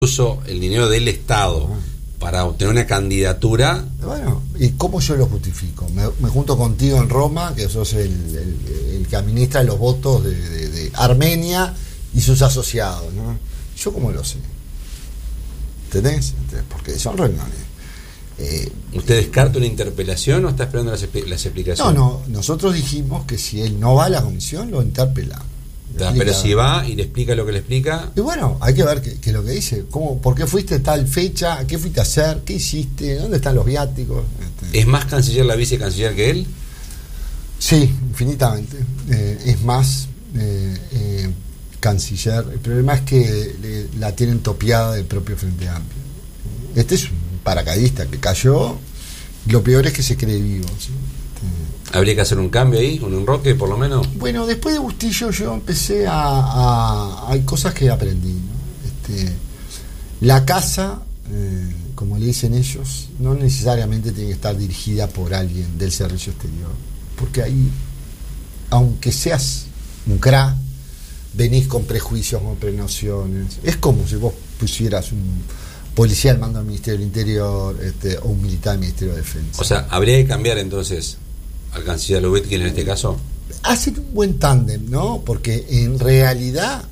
uso el dinero del Estado para obtener una candidatura. Bueno, ¿y cómo yo lo justifico? Me junto contigo en Roma, que sos el que administra los votos de Armenia y sus asociados, ¿no? ¿Yo cómo lo sé? ¿Entendés? Porque son reuniones. ¿Usted descarta una interpelación o está esperando las explicaciones? No, nosotros dijimos que si él no va a la comisión, lo interpelamos. Pero si va y le explica lo que le explica. Y bueno, hay que ver qué lo que dice. ¿Por qué fuiste tal fecha? ¿Qué fuiste a hacer? ¿Qué hiciste? ¿Dónde están los viáticos? ¿Es más canciller la vicecanciller que él? Sí, infinitamente. Es más canciller. El problema es que la tienen topiada del propio Frente Amplio. Este es un paracaidista que cayó. Lo peor es que se cree vivo, ¿sí? ¿Habría que hacer un cambio ahí, un enroque por lo menos? Bueno, después de Bustillo yo empecé hay cosas que aprendí, ¿no? La casa, como le dicen ellos, no necesariamente tiene que estar dirigida por alguien del servicio exterior, porque ahí, aunque seas un crack, venís con prejuicios, con prenociones. Es como si vos pusieras un policía al mando del Ministerio del Interior o un militar del Ministerio de Defensa. O sea, ¿habría que cambiar entonces al canciller Lubetkin en este caso? Hacen un buen tándem, ¿no? Porque en realidad,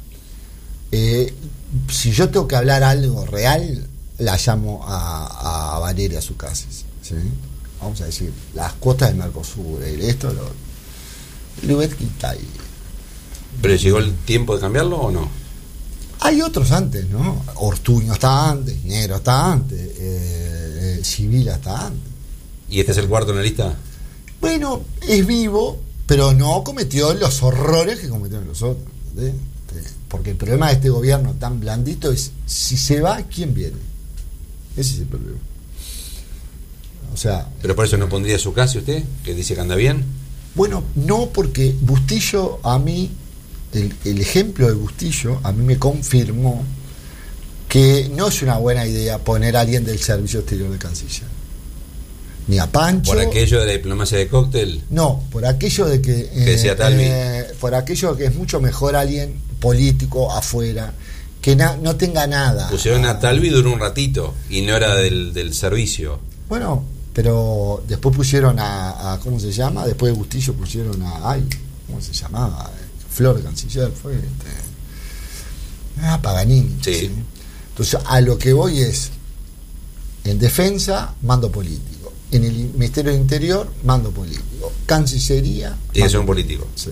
si yo tengo que hablar algo real, la llamo a Valeria a su casa, ¿sí? Vamos a decir, las cuotas del Mercosur, Lubetkin está ahí. ¿Pero llegó el tiempo de cambiarlo o no? Hay otros antes, ¿no? Ortuño está antes, Negro está antes, Sibila está antes. ¿Y este es el cuarto en la lista? Bueno, es vivo, pero no cometió los horrores que cometieron los otros, ¿entendés? Porque el problema de este gobierno tan blandito es, si se va, ¿quién viene? Ese es el problema. O sea... ¿Pero por eso no pondría su casa usted, que dice que anda bien? Bueno, no, porque Bustillo a mí, el ejemplo de Bustillo a mí me confirmó que no es una buena idea poner a alguien del servicio exterior de canciller. Ni a Pancho. ¿Por aquello de la diplomacia de cóctel? No, por aquello de que decía Talvi. por aquello de que es mucho mejor alguien político afuera, que no tenga nada. Pusieron a Talvi, duró un ratito y no era del servicio. Bueno, pero después pusieron a ¿cómo se llama? Después de Bustillo pusieron ¿cómo se llamaba? Flor de canciller, fue Paganini. Sí. ¿Sí? Entonces, a lo que voy es, en defensa, mando político. En el Ministerio del Interior, mando político. Cancillería, tiene que ser un político. Sí.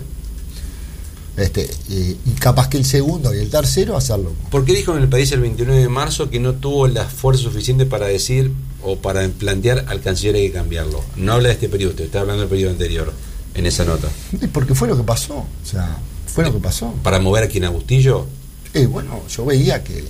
Y capaz que el segundo y el tercero hacerlo. ¿Por qué dijo en El País el 29 de marzo que no tuvo la fuerza suficiente para decir o para plantear al canciller hay que cambiarlo? No habla de este periodo, usted está hablando del periodo anterior en esa nota. Porque fue lo que pasó. O sea, fue lo que pasó. ¿Para mover a quien a Bustillo? Bueno, yo veía que,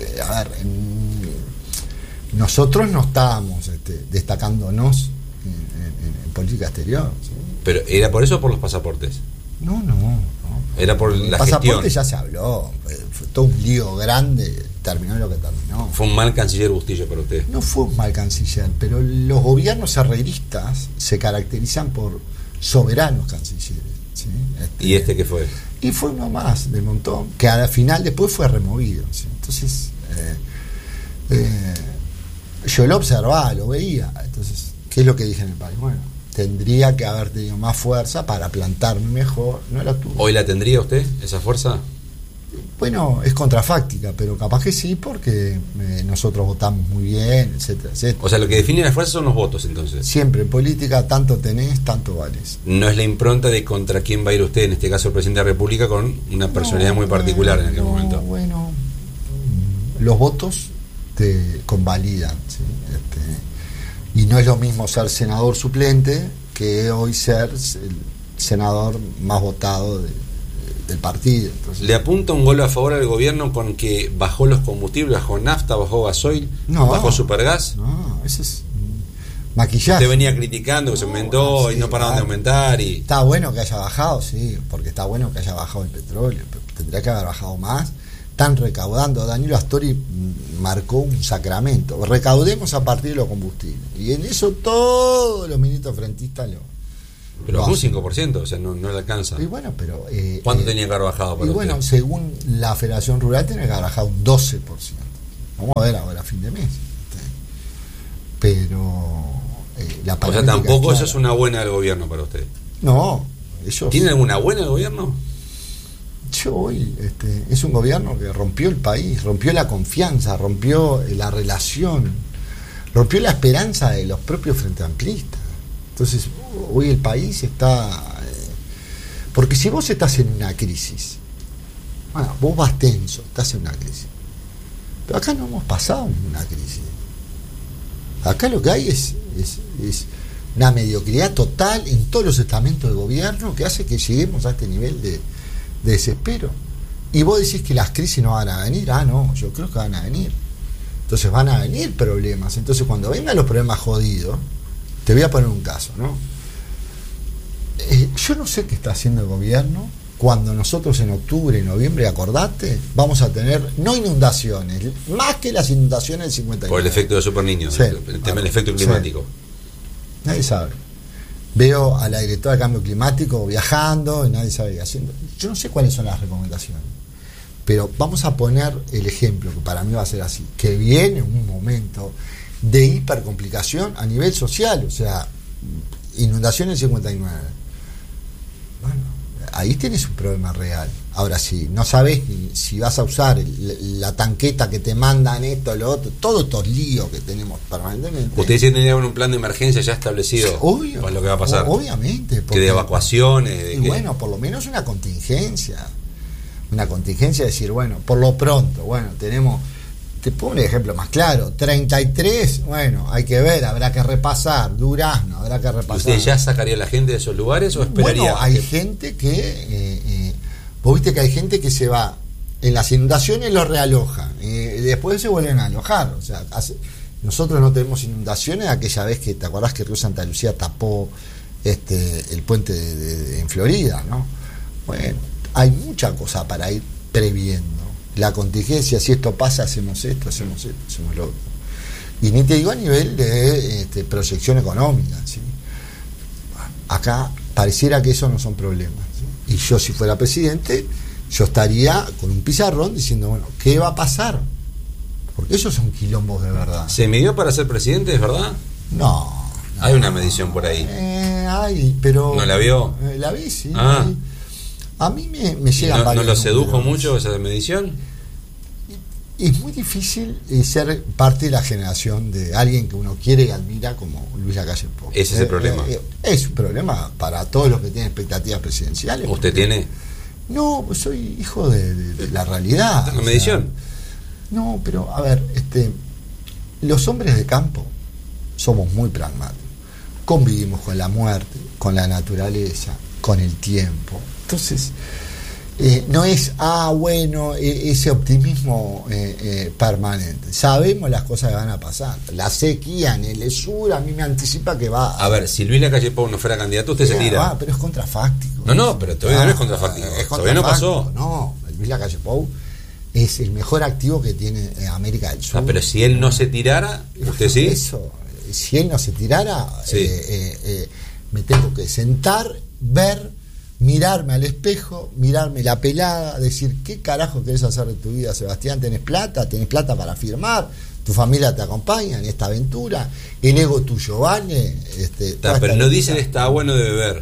nosotros no estábamos destacándonos en política exterior, ¿sí? ¿Pero era por eso o por los pasaportes? No. Era por la pasaporte gestión. Ya se habló, fue todo un lío grande, terminó lo que terminó. ¿Fue un mal canciller Bustillo para usted? No fue un mal canciller, pero los gobiernos herreristas se caracterizan por soberanos cancilleres, ¿sí? ¿Y este qué fue? Y fue uno más del montón, que al final después fue removido, ¿sí? Entonces yo lo observaba, lo veía. Entonces, ¿qué es lo que dije en El País? Bueno, tendría que haber tenido más fuerza para plantarme mejor, no la tuvo. ¿Hoy la tendría usted, esa fuerza? Bueno, es contrafáctica, pero capaz que sí, porque nosotros votamos muy bien, etcétera, etcétera. O sea, lo que define la fuerza son los votos, entonces. Siempre en política, tanto tenés, tanto vales. No es la impronta de contra quién va a ir usted, en este caso el presidente de la República, con una personalidad muy particular en aquel momento. Bueno, los votos te convalidan, ¿sí? Y no es lo mismo ser senador suplente que hoy ser el senador más votado del partido. Entonces, ¿le apunta un gol a favor al gobierno con que bajó los combustibles, bajó nafta, bajó gasoil, bajó supergas? No, ese es maquillaje. Usted venía criticando que se aumentó y no paraban de aumentar. Está bueno que haya bajado, sí, porque está bueno que haya bajado el petróleo, pero tendría que haber bajado más. Están recaudando. Danilo Astori marcó un sacramento. Recaudemos a partir de los combustibles. Y en eso todos los ministros frentistas pero bajó un 5%, o sea, no le alcanza. Y bueno, pero ¿cuánto tenía que haber bajado para y bueno, usted? según la Federación Rural, tiene que haber bajado un 12%. Vamos a ver ahora a fin de mes. Pero la o sea, tampoco eso es una buena del gobierno para usted. No, ellos... ¿Tiene alguna buena el gobierno? Yo hoy, es un gobierno que rompió el país, rompió la confianza, rompió la relación, rompió la esperanza de los propios frente amplistas. Entonces, hoy el país está... porque si vos estás en una crisis, bueno, vos vas tenso, estás en una crisis. Pero acá no hemos pasado una crisis. Acá lo que hay es una mediocridad total en todos los estamentos de gobierno que hace que lleguemos a este nivel de desespero. Y vos decís que las crisis no van a venir. No, yo creo que van a venir. Entonces van a venir problemas. Entonces cuando vengan los problemas jodidos, te voy a poner un caso, ¿no? Yo no sé qué está haciendo el gobierno cuando nosotros en octubre y noviembre, acordate, vamos a tener no inundaciones, más que las inundaciones del 59. Por el efecto de Super Niño, sí, el tema del efecto climático. Sí. Nadie sabe. Veo a la directora de cambio climático viajando y nadie sabe qué haciendo. Yo no sé cuáles son las recomendaciones, pero vamos a poner el ejemplo, que para mí va a ser así, que viene un momento de hipercomplicación a nivel social, o sea, inundación en 59. Bueno, ahí tienes un problema real. Ahora, si no sabes si vas a usar la tanqueta que te mandan esto, lo otro, todos estos líos que tenemos permanentemente. Ustedes tienen un plan de emergencia ya establecido, obvio, para lo que va a pasar. Obviamente. Que de evacuaciones. Bueno, por lo menos una contingencia. Una contingencia de decir, bueno, por lo pronto, bueno, tenemos... Te pongo un ejemplo más claro, 33, bueno, hay que ver, habrá que repasar, Durazno, habrá que repasar. ¿Usted ya sacaría a la gente de esos lugares o esperaría? Bueno, hay gente que, vos viste que hay gente que se va, en las inundaciones lo realojan, después se vuelven a alojar, o sea, nosotros no tenemos inundaciones, aquella vez que, ¿te acordás que Río Santa Lucía tapó el puente en Florida, ¿no? Bueno, hay mucha cosa para ir previendo. La contingencia, si esto pasa, hacemos esto, hacemos lo otro. Y ni te digo a nivel de proyección económica, ¿sí? Acá pareciera que eso no son problemas, ¿sí? Y yo, si fuera presidente, yo estaría con un pizarrón diciendo, bueno, ¿qué va a pasar? Porque esos son quilombos de verdad. ¿Se midió para ser presidente, es verdad? No. Hay una medición por ahí. Hay, pero... ¿No la vio? La vi, sí. Ah. A mí me llegan varios. ¿No lo sedujo números mucho esa medición? Es muy difícil ser parte de la generación de alguien que uno quiere y admira como Luis Lacalle Pou. Ese es el problema. Es un problema para todos los que tienen expectativas presidenciales. ¿Usted tiene? No, soy hijo de la realidad. ¿La medición? No, pero a ver, los hombres de campo somos muy pragmáticos. Convivimos con la muerte, con la naturaleza, con el tiempo. Entonces, no es, ese optimismo permanente. Sabemos las cosas que van a pasar. La sequía en el sur a mí me anticipa que va... A ver, si Luis Lacalle Pou no fuera candidato, usted se tira. Pero es contrafáctico. No, pero todavía no es contrafáctico. Todavía no pasó. No, Luis Lacalle Pou es el mejor activo que tiene América del Sur. Pero si él no se tirara, ¿usted sí? Eso, si él no se tirara, sí. Me tengo que sentar, ver, mirarme al espejo, mirarme la pelada, decir, ¿qué carajo querés hacer de tu vida, Sebastián? ¿Tenés plata para firmar? ¿Tu familia te acompaña en esta aventura? ¿El ego tuyo vale? Pero no dicen está bueno de beber.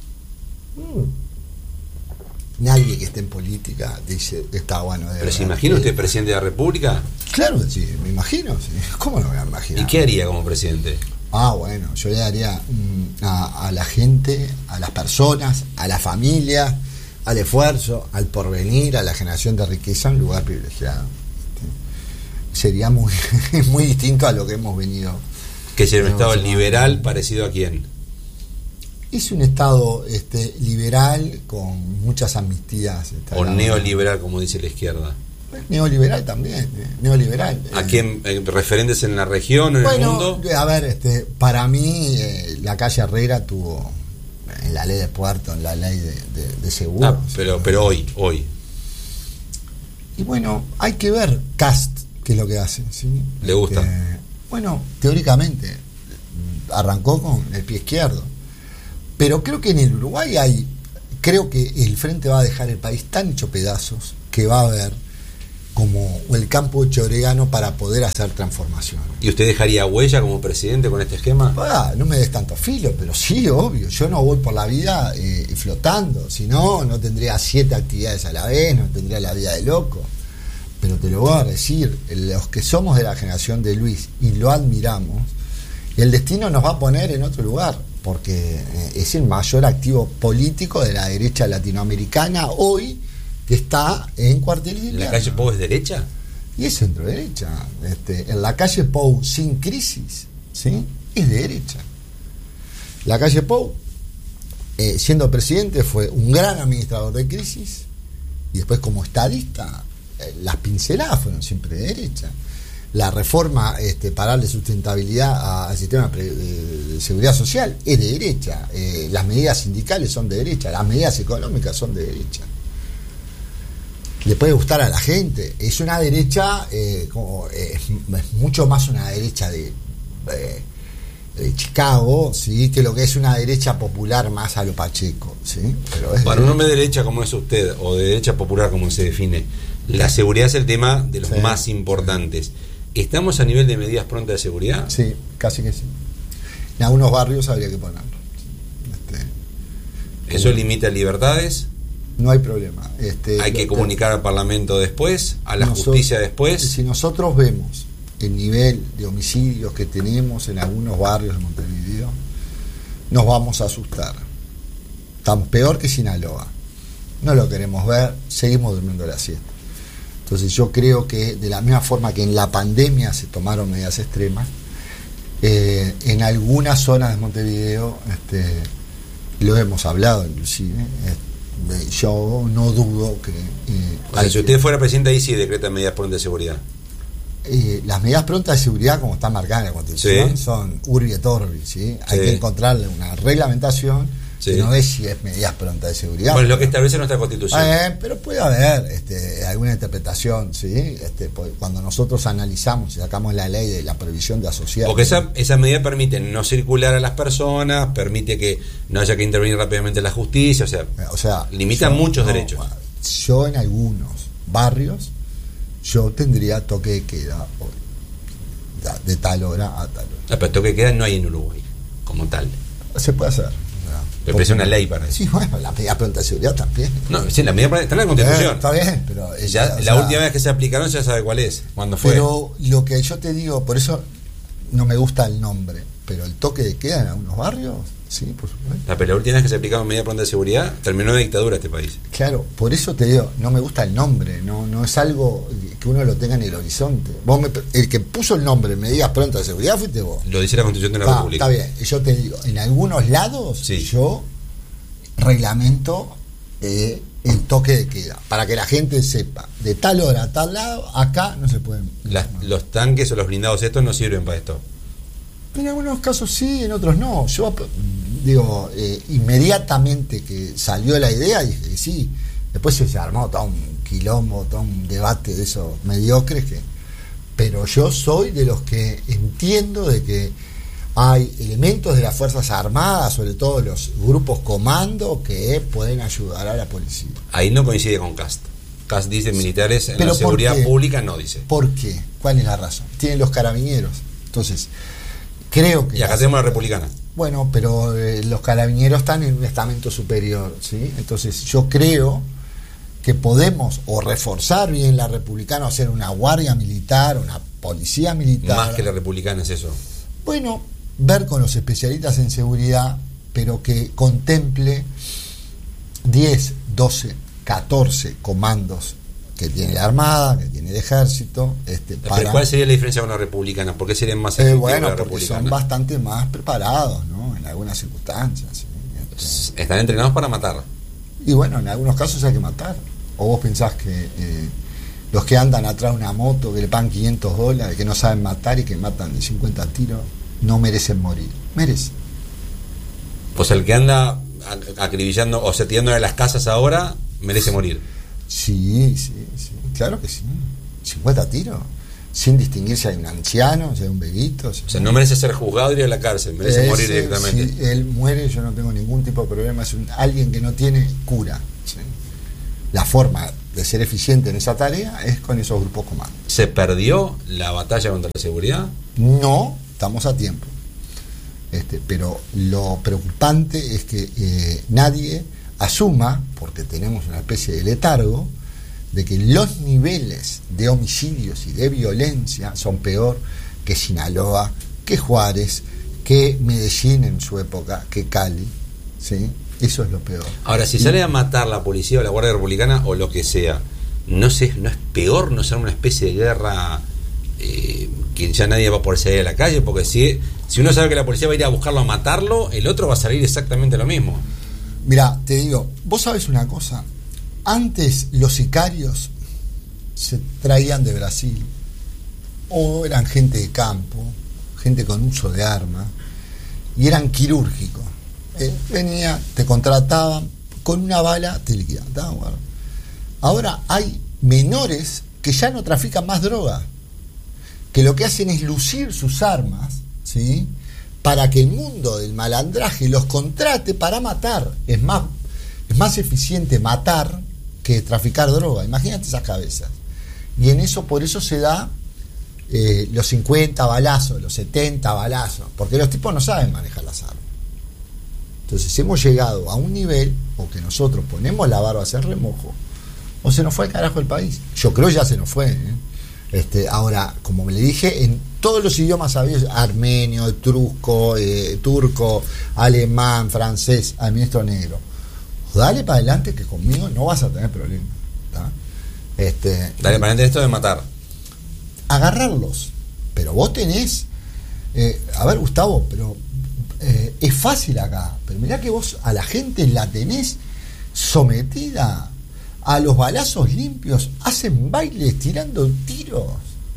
Nadie que esté en política dice está bueno de beber. ¿Pero se imagina usted presidente de la República? Claro que sí, me imagino. Sí. ¿Cómo no me voy a imaginar? ¿Y qué haría como presidente? Bueno, yo le daría a la gente, a las personas, a la familia, al esfuerzo, al porvenir, a la generación de riqueza un lugar privilegiado. Sería muy, muy distinto a lo que hemos venido. ¿Que sería un Estado liberal parecido a quién? Es un Estado liberal con muchas amnistías. O neoliberal, como dice la izquierda. Neoliberal también, neoliberal. ¿A quién? ¿Referentes en la región o en el mundo? A ver, para mí la calle Herrera tuvo en la ley de puerto, en la ley de seguros. Pero hoy. Y bueno, hay que ver Cast, qué es lo que hace. ¿Sí? ¿Le gusta? Bueno, teóricamente arrancó con el pie izquierdo. Pero creo que en el Uruguay creo que el Frente va a dejar el país tan hecho pedazos que va a haber como el campo de Choregano para poder hacer transformación. ¿Y usted dejaría huella como presidente con este esquema? No me des tanto filo, pero sí, obvio. Yo no voy por la vida flotando. Si no, no tendría 7 actividades a la vez, no tendría la vida de loco. Pero te lo voy a decir, los que somos de la generación de Luis y lo admiramos, el destino nos va a poner en otro lugar, porque es el mayor activo político de la derecha latinoamericana hoy, que está en cuarteles de invierno. ¿La calle Pou es derecha? Y es centro derecha. En la calle Pou sin crisis, ¿sí? Es de derecha. La calle Pou, siendo presidente, fue un gran administrador de crisis, y después como estadista, las pinceladas fueron siempre de derecha. La reforma para darle sustentabilidad al sistema de seguridad social es de derecha. Las medidas sindicales son de derecha, las medidas económicas son de derecha. Le puede gustar a la gente. Es una derecha, es mucho más una derecha de Chicago, ¿sí? Que lo que es una derecha popular más a lo Pacheco, ¿sí? Pero para un hombre de derecha como es usted, o de derecha popular como se define, la seguridad es el tema de los más importantes. ¿Estamos a nivel de medidas prontas de seguridad? Sí, casi que sí. En algunos barrios habría que ponerlo. ¿Eso limita libertades? No hay problema. ¿Hay que comunicar al Parlamento después, a la justicia después? Si nosotros vemos el nivel de homicidios que tenemos en algunos barrios de Montevideo, nos vamos a asustar. Tan peor que Sinaloa. No lo queremos ver, seguimos durmiendo la siesta. Entonces yo creo que de la misma forma que en la pandemia se tomaron medidas extremas, en algunas zonas de Montevideo, lo hemos hablado inclusive, yo no dudo que... si usted fuera presidente, ahí sí decreta medidas prontas de seguridad. Las medidas prontas de seguridad, como están marcadas en la Constitución, son urbi et orbi, ¿sí? Hay que encontrarle una reglamentación que no es si es medidas prontas de seguridad. Bueno, es lo que establece nuestra Constitución. Pero puede haber alguna interpretación, ¿sí? Cuando nosotros analizamos y sacamos la ley de la prohibición de asociar. Porque esa medida permite no circular a las personas, permite que no haya que intervenir rápidamente la justicia, o sea limita muchos derechos. Yo en algunos barrios yo tendría toque de queda de tal hora a tal hora. Pero toque de queda no hay en Uruguay como tal. Se puede hacer. Pero es una ley para eso. Sí, bueno, la medida pronta de seguridad también. No, sí, la medida pronta está en la Constitución. Está bien, pero... la última vez que se aplicaron ya sabe cuál es, cuándo fue. Pero lo que yo te digo, por eso no me gusta el nombre, pero el toque de queda en algunos barrios, sí, por supuesto. Pero la última vez que se aplicaron medidas pronta de seguridad, terminó de dictadura este país. Claro, por eso te digo, no me gusta el nombre, no es algo que uno lo tenga en el horizonte. El que puso el nombre medidas prontas de seguridad fuiste vos. Lo dice la Constitución de la República. Está bien, yo te digo, en algunos lados yo reglamento el toque de queda para que la gente sepa de tal hora a tal lado, acá no se pueden. Los tanques o los blindados estos no sirven para esto. En algunos casos sí, en otros no. Yo digo, inmediatamente que salió la idea dije que sí. Después se armó todo un quilombo, todo un debate de esos mediocres pero yo soy de los que entiendo de que hay elementos de las Fuerzas Armadas, sobre todo los grupos comando, que pueden ayudar a la policía. Ahí no coincide con Cast. Cast dice militares en la seguridad pública, no dice. ¿Por qué? ¿Cuál es la razón? Tienen los carabineros. Entonces, creo que... Y acá tenemos la republicana. Bueno, pero los carabineros están en un estamento superior, ¿sí? Entonces, yo creo que podemos o reforzar bien la republicana, o hacer una guardia militar, una policía militar. Más que la republicana es eso. Bueno, ver con los especialistas en seguridad, pero que contemple 10, 12, 14 comandos que tiene la Armada, que tiene el Ejército. ¿Pero cuál sería la diferencia con la republicana? ¿Por qué serían más efectivos bueno, la porque republicana? son bastante más preparados, ¿no? En algunas circunstancias. Están entrenados para matar. Y bueno, en algunos casos hay que matar. ¿O vos pensás que los que andan atrás de una moto, que le pagan $500, que no saben matar y que matan de 50 tiros, no merecen morir? Merecen. Pues el que anda acribillando o seteando de las casas ahora merece morir. Sí, claro que sí. 50 tiros, sin distinguir si hay un anciano, si hay un bebito. O sea, no merece ser juzgado y ir a la cárcel, merece morir directamente. Si él muere, yo no tengo ningún tipo de problema. Es alguien que no tiene cura. ¿Sí? La forma de ser eficiente en esa tarea es con esos grupos comandos. ¿Se perdió la batalla contra la seguridad? No, estamos a tiempo. Pero lo preocupante es que nadie asuma, porque tenemos una especie de letargo, de que los niveles de homicidios y de violencia son peor que Sinaloa, que Juárez, que Medellín en su época, que Cali, ¿sí? Eso es lo peor. Ahora, si sale a matar la policía o la Guardia Republicana o lo que sea, ¿no es peor no ser una especie de guerra que ya nadie va a poder salir a la calle? Porque si uno sabe que la policía va a ir a buscarlo a matarlo, el otro va a salir exactamente lo mismo. Mirá, te digo, vos sabés una cosa, antes los sicarios se traían de Brasil, o eran gente de campo, gente con uso de armas, y eran quirúrgicos. Venía, te contrataban, con una bala te liquidaban. Ahora hay menores que ya no trafican más droga, que lo que hacen es lucir sus armas, ¿sí?, para que el mundo del malandraje los contrate para matar. Es más eficiente matar que traficar droga. Imagínate esas cabezas. Y por eso se da los 50 balazos, los 70 balazos, porque los tipos no saben manejar las armas. Entonces hemos llegado a un nivel, o que nosotros ponemos la barba a hacer remojo, o se nos fue al carajo el país. Yo creo ya se nos fue, ahora, como le dije, en todos los idiomas sabidos, armenio, etrusco, turco, alemán, francés, administro negro, dale para adelante que conmigo no vas a tener problemas. Dale para adelante esto de matar. Agarrarlos. Pero vos tenés, a ver, Gustavo, pero es fácil acá, pero mirá que vos a la gente la tenés sometida a los balazos limpios, hacen bailes tirando tiros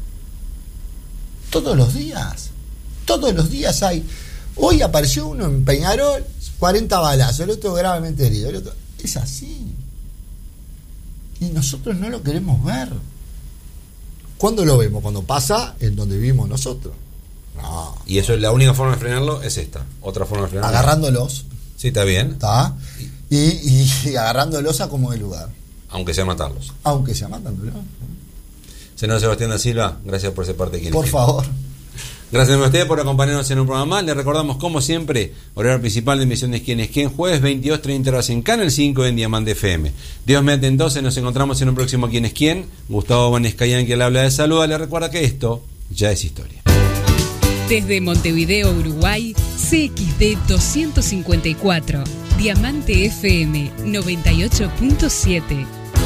todos los días hay. Hoy apareció uno en Peñarol, 40 balazos, el otro gravemente herido, el otro. Es así, y nosotros no lo queremos ver. ¿Cuándo lo vemos? Cuando pasa en donde vivimos nosotros. No. Y eso es la única forma de frenarlo, es esta. Otra forma de frenarlo, agarrándolos. Sí, está bien. ¿Está? Y agarrándolos a como de lugar. Aunque sea matarlos. Matándolos. Señor Sebastián da Silva, gracias por ser parte de Quién es Por Quién. favor. Gracias a ustedes por acompañarnos en un programa más. Les recordamos, como siempre, horario principal de emisión de Quién es Quién, jueves 22:30 horas en Canal 5 en Diamante FM. Dios mediante, entonces nos encontramos en un próximo Quién es Quién. Gustavo Vanescayan, que le habla de saluda, le recuerda que esto ya es historia. Desde Montevideo, Uruguay, CXD 254, Diamante FM 98.7.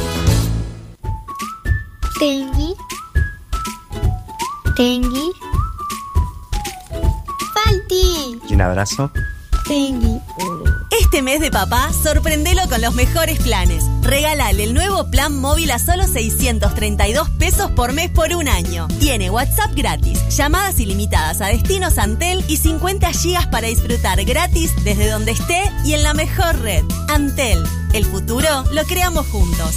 Tengui. Falti. Y un abrazo. Tengui. Este mes de papá, sorprendelo con los mejores planes. Regálale el nuevo plan móvil a solo 632 pesos por mes por un año. Tiene WhatsApp gratis, llamadas ilimitadas a destinos Antel y 50 gigas para disfrutar gratis desde donde esté y en la mejor red. Antel, el futuro lo creamos juntos.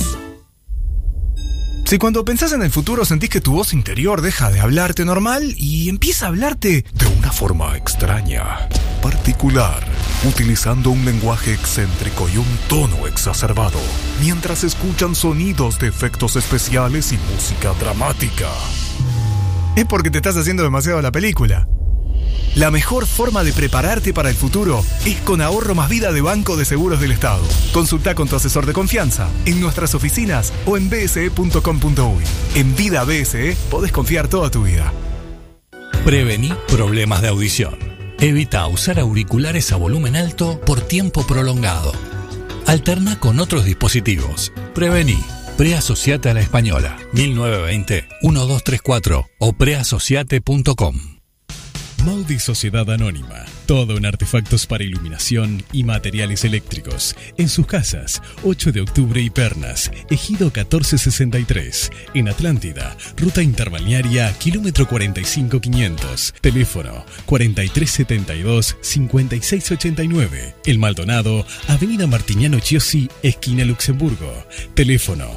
Si cuando pensás en el futuro sentís que tu voz interior deja de hablarte normal y empieza a hablarte de una forma extraña, particular, utilizando un lenguaje excéntrico y un tono exacerbado, mientras escuchan sonidos de efectos especiales y música dramática, es porque te estás haciendo demasiado la película. La mejor forma de prepararte para el futuro es con Ahorro Más Vida de Banco de Seguros del Estado. Consulta con tu asesor de confianza en nuestras oficinas o en bse.com.uy. En Vida BSE podés confiar toda tu vida. Prevení problemas de audición. Evita usar auriculares a volumen alto por tiempo prolongado. Alterna con otros dispositivos. Prevení. Preasociate a la Española. 1920-1234 o preasociate.com. Maudi Sociedad Anónima. Todo en artefactos para iluminación y materiales eléctricos. En sus casas, 8 de octubre y Pernas, Ejido 1463. En Atlántida, Ruta Interbalnearia, kilómetro 45500. Teléfono 4372-5689. El Maldonado, Avenida Martiniano Chiossi, esquina Luxemburgo. Teléfono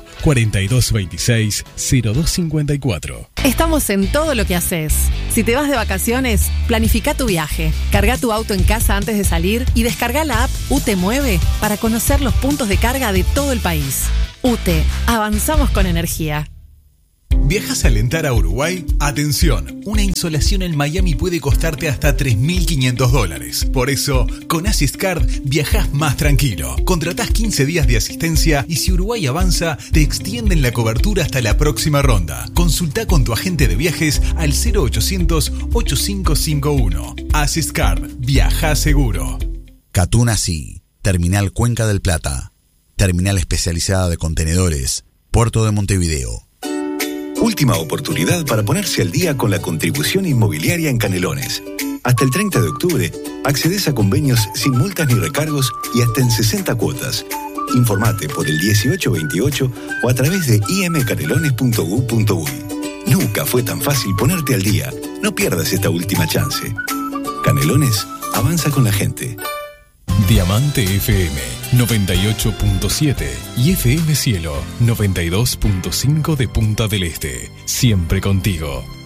4226-0254. Estamos en todo lo que haces. Si te vas de vacaciones, planifica tu viaje. Carga tu auto en casa antes de salir y descarga la app UTE Mueve para conocer los puntos de carga de todo el país. UTE, avanzamos con energía. ¿Viajas a alentar a Uruguay? Atención, una insolación en Miami puede costarte hasta $3.500. Por eso, con Asistcard viajás más tranquilo. Contratás 15 días de asistencia y si Uruguay avanza, te extienden la cobertura hasta la próxima ronda. Consultá con tu agente de viajes al 0800-8551. Asistcard, viajá seguro. Catuna Sí, Terminal Cuenca del Plata. Terminal especializada de contenedores, Puerto de Montevideo. Última oportunidad para ponerse al día con la contribución inmobiliaria en Canelones. Hasta el 30 de octubre, accedes a convenios sin multas ni recargos y hasta en 60 cuotas. Informate por el 1828 o a través de imcanelones.gov.uy. Nunca fue tan fácil ponerte al día. No pierdas esta última chance. Canelones, avanza con la gente. Diamante FM 98.7 y FM Cielo 92.5 de Punta del Este. Siempre contigo.